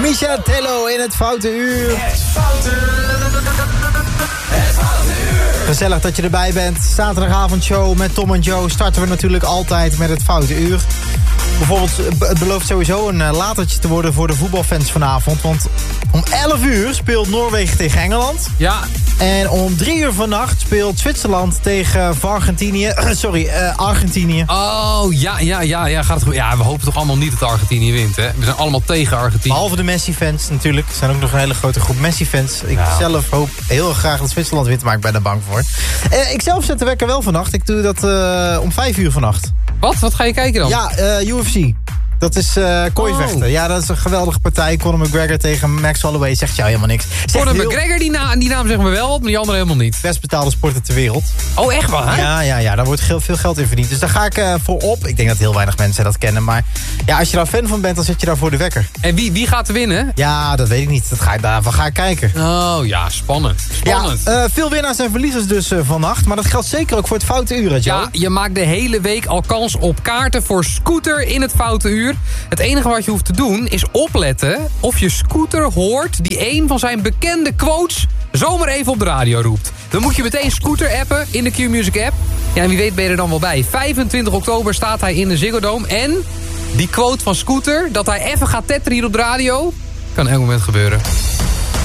Misha Tello in het Foute Uur. Het Foute Uur. Gezellig dat je erbij bent. Zaterdagavondshow met Tom en Joe starten we natuurlijk altijd met het Foute Uur. Bijvoorbeeld, het belooft sowieso een latertje te worden voor de voetbalfans vanavond. Want om 11 uur speelt Noorwegen tegen Engeland. Ja. En om 3 uur vannacht speelt Zwitserland tegen Argentinië. Argentinië. Oh, ja. Gaat het goed? Ja, we hopen toch allemaal niet dat Argentinië wint, hè? We zijn allemaal tegen Argentinië. Behalve de Messi-fans natuurlijk. Er zijn ook nog een hele grote groep Messi-fans. Ik zelf hoop heel graag dat Zwitserland wint, maar ik ben er bang voor. Ik zelf zet de wekker wel vannacht. Ik doe dat om 5 uur vannacht. Wat ga je kijken dan? Ja, UFC. Dat is kooivechten. Oh. Ja, dat is een geweldige partij. Conor McGregor tegen Max Holloway. Zegt jou helemaal niks. Conor McGregor, die naam zeggen we wel op, maar die andere helemaal niet. Best betaalde sporter ter wereld. Oh, echt waar? Ja, daar wordt veel geld in verdiend. Dus daar ga ik voor op. Ik denk dat heel weinig mensen dat kennen. Maar ja, als je daar fan van bent, dan zet je daar voor de wekker. En wie gaat er winnen? Ja, dat weet ik niet. Daarvan ga ik kijken. Oh ja, spannend. Ja, veel winnaars en verliezers dus vannacht. Maar dat geldt zeker ook voor het Foute Uur, Joe. Ja, je maakt de hele week al kans op kaarten voor Scooter in het Foute Uur. Het enige wat je hoeft te doen is opletten of je Scooter hoort die een van zijn bekende quotes zomaar even op de radio roept. Dan moet je meteen Scooter appen in de Q-Music app. Ja, en wie weet ben je er dan wel bij. 25 oktober staat hij in de Ziggo Dome. En die quote van Scooter, dat hij even gaat tetteren hier op de radio, kan elk moment gebeuren.